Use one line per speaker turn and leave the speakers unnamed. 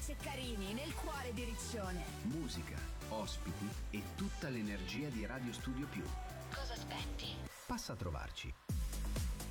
Ceccarini nel cuore di Riccione.
Musica, ospiti e tutta l'energia di Radio Studio Più.
Cosa aspetti?
Passa a trovarci.